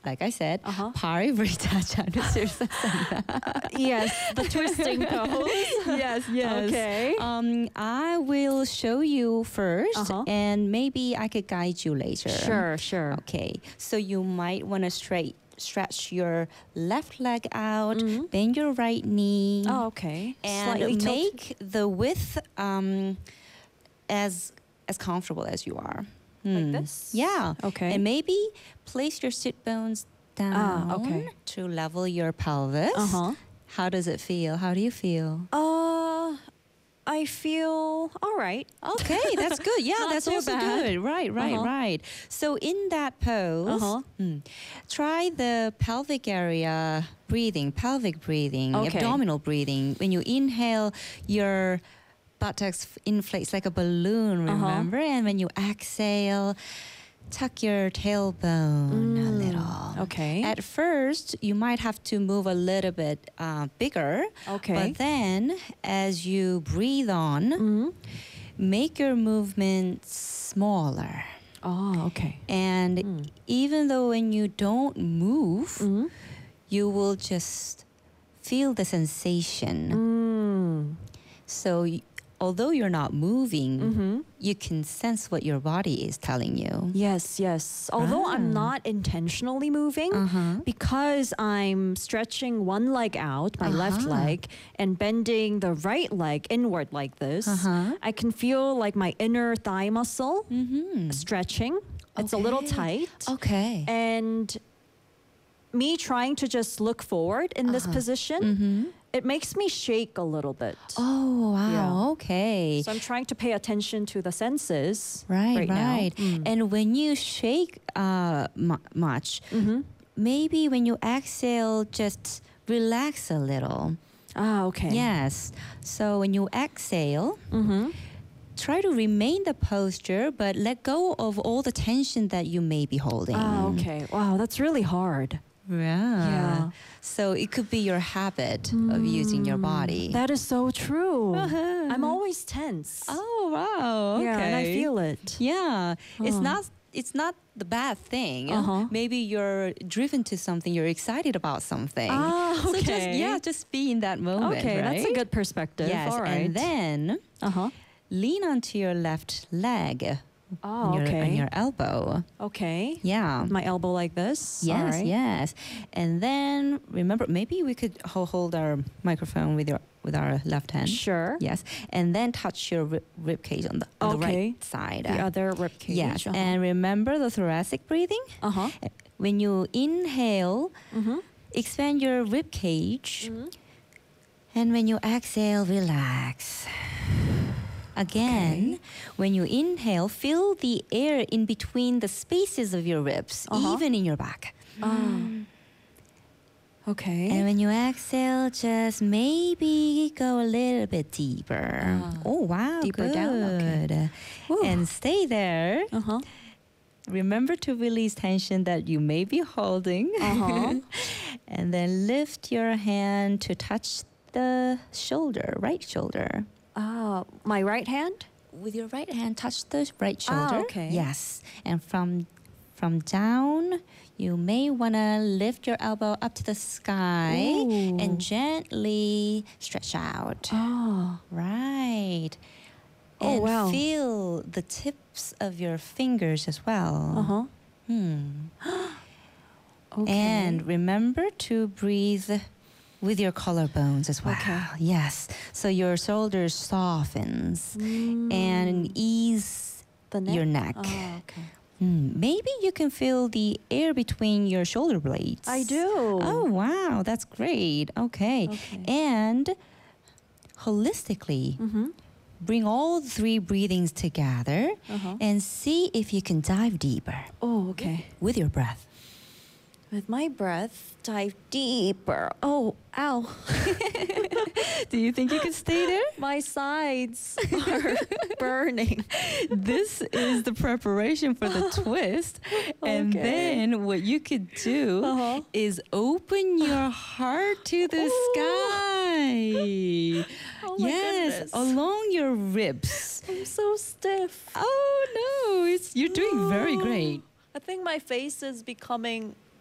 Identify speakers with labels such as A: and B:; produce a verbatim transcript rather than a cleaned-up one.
A: like I said,
B: Uh-huh.
A: Parivrita Chanusirasana.
B: Yes, the twisting pose.
A: Yes, yes.
B: Okay.
A: Um, I will show you first,
B: Uh-huh.
A: and maybe I could guide you later.
B: Sure, sure.
A: Okay. So you might want to straight stretch your left leg out,
B: Mhm.
A: bend your right knee,
B: Oh, okay.
A: and
B: Slightly tilted.
A: make the width um, as as comfortable as you are.
B: Like
A: Hmm.
B: this?
A: Yeah.
B: Okay.
A: And maybe place your sit bones down
B: Ah, okay.
A: to level your pelvis.
B: Uh-huh.
A: How does it feel? How do you feel?
B: Uh, I feel all right.
A: Okay, that's good. Yeah,
B: Not
A: that's
B: too
A: also
B: bad.
A: good. Right, right,
B: Uh-huh.
A: right. So in that pose,
B: Uh-huh.
A: hmm, try the pelvic area breathing, pelvic breathing,
B: Okay.
A: abdominal breathing. When you inhale, your buttocks f- inflates like a balloon,
B: Uh-huh.
A: remember? And when you exhale, tuck your tailbone a
B: Mm,
A: little.
B: okay.
A: At first, you might have to move a little bit uh, bigger.
B: Okay.
A: But then, as you breathe on,
B: Mhm.
A: make your movements smaller.
B: Oh, okay.
A: And
B: Mm.
A: even though when you don't move,
B: Mhm.
A: you will just feel the sensation.
B: Mm.
A: So, y- although you're not moving,
B: Mhm.
A: you can sense what your body is telling you.
B: Yes, yes. Although I'm
A: Ah.
B: not intentionally moving,
A: Uh-huh.
B: because I'm stretching one leg out, my left
A: Uh-huh.
B: leg, and bending the right leg inward like this,
A: Uh-huh.
B: I can feel like my inner thigh muscle
A: Mm-hmm.
B: stretching. It's a little
A: Okay.
B: tight.
A: Okay.
B: And me trying to just look forward in this
A: Uh-huh.
B: position,
A: Mm-hmm.
B: it makes me shake a little bit.
A: Oh, wow.
B: Yeah.
A: Okay.
B: So I'm trying to pay attention to the senses
A: Right,
B: right, now.
A: right.
B: Mm.
A: And when you shake uh, mu- much,
B: Mhm.
A: maybe when you exhale, just relax a little.
B: Ah, okay.
A: Yes. So when you exhale,
B: Mm-hmm.
A: try to remain the posture, but let go of all the tension that you may be holding.
B: Ah, okay. Wow, that's really hard.
A: Yeah.
B: Yeah.
A: So it could be your habit of using your body.
B: That is so true.
A: Uh-huh.
B: I'm always tense.
A: Oh, wow. Okay.
B: Yeah, and I feel it.
A: Yeah, it's
B: Uh.
A: not it's not the bad thing.
B: Uh-huh.
A: Maybe you're driven to something, you're excited about something.
B: Ah,
A: So just
B: okay.
A: yeah, just be in that moment.
B: Okay, that's a
A: right?
B: good perspective.
A: Yes,
B: All right.
A: and then
B: uh-huh.
A: lean onto your left leg
B: Oh,
A: on, your,
B: okay.
A: on your elbow.
B: Okay.
A: Yeah.
B: My elbow like this. All
A: Yes,
B: right.
A: yes. And then remember, maybe we could ho- hold our microphone with your with our left hand.
B: Sure.
A: Yes, and then touch your rib, rib cage on the, on the
B: Okay.
A: right side.
B: The other rib cage.
A: Yes,
B: Uh-huh.
A: and remember the thoracic breathing.
B: uh-huh.
A: When you inhale,
B: Mm-hmm.
A: expand your rib cage,
B: Mm-hmm.
A: and when you exhale, relax. Again, when you inhale, feel the air in between the spaces of your ribs,
B: Uh-huh.
A: even in your back.
B: Ah. Okay.
A: And when you exhale, just maybe go a little bit deeper.
B: Ah.
A: Oh, wow.
B: Deeper
A: good.
B: down? Okay. Whew.
A: And stay there.
B: uh-huh.
A: Remember to release tension that you may be holding.
B: Uh-huh.
A: And then lift your hand to touch the shoulder, right shoulder.
B: Ah, my right hand?
A: With your right hand, touch the right
B: Ah,
A: shoulder.
B: okay.
A: Yes. And from from down, you may want to lift your elbow up to the sky
B: Ooh.
A: and gently stretch out.
B: Oh.
A: Right.
B: Oh,
A: And
B: wow.
A: feel the tips of your fingers as well.
B: Uh-huh.
A: Hmm.
B: Okay.
A: And remember to breathe with your collarbones as well.
B: Okay.
A: Yes. So your shoulders softens
B: Mm.
A: and ease
B: the neck?
A: your neck.
B: Oh, okay.
A: Hmm. Maybe you can feel the air between your shoulder blades.
B: I do.
A: Oh, wow. That's great. Okay.
B: Okay.
A: And holistically,
B: Mm-hmm.
A: bring all three breathings together
B: Uh-huh.
A: and see if you can dive deeper
B: Oh, okay.
A: with your breath.
B: With my breath, dive deeper. Oh, ow.
A: Do you think you can stay there?
B: My sides are burning.
A: This is the preparation for the twist. And
B: Okay.
A: then what you could do
B: Uh-huh.
A: is open your heart to the
B: Ooh.
A: sky.
B: Oh my
A: yes,
B: goodness.
A: along your ribs.
B: I'm so stiff.
A: Oh no, it's you're doing very great.
B: I think my face is becoming